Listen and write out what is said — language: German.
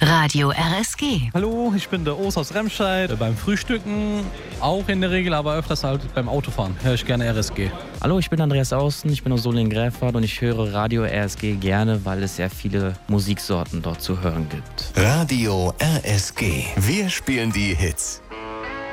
Radio RSG. Hallo, ich bin der Urs aus Remscheid. Beim Frühstücken auch in der Regel, aber öfters halt beim Autofahren höre ich gerne RSG. Hallo, ich bin Andreas Außen, ich bin aus Solingen-Gräfert und ich höre Radio RSG gerne, weil es sehr viele Musiksorten dort zu hören gibt. Radio RSG. Wir spielen die Hits.